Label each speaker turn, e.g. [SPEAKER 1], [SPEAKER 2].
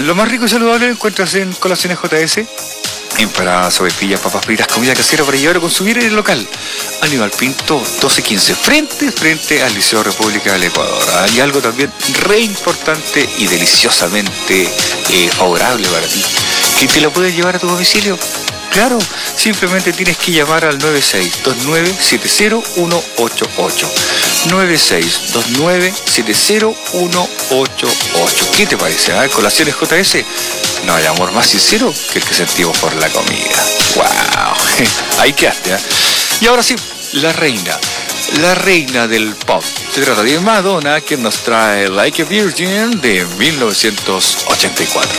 [SPEAKER 1] Lo más rico y saludable lo encuentras en Colaciones JS. Empanadas, sopaipillas, papas fritas, comida casera para llevar o consumir en el local. Aníbal Pinto, 1215, frente al Liceo República del Ecuador. Hay algo también re importante y deliciosamente favorable para ti, que te lo puedes llevar a tu domicilio. Claro, simplemente tienes que llamar al 9629700188. 9629700188. ¿Qué te parece? Colaciones JS. No hay amor más sincero que el que sentimos por la comida. ¡Wow! Ahí quedaste, ¿eh? Y ahora sí, la reina del pop. Se trata de Madonna, quien nos trae Like a Virgin de 1984.